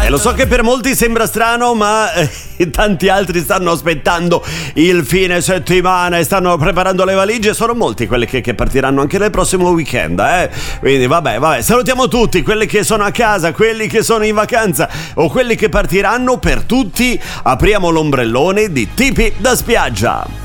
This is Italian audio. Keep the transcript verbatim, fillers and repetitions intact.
E lo so che per molti sembra strano, ma eh, tanti altri stanno aspettando il fine settimana e stanno preparando le valigie. Sono molti quelli che, che partiranno anche nel prossimo weekend, eh? Quindi vabbè, vabbè, salutiamo tutti, quelli che sono a casa, quelli che sono in vacanza o quelli che partiranno. Per tutti apriamo l'ombrellone di Tipi da spiaggia.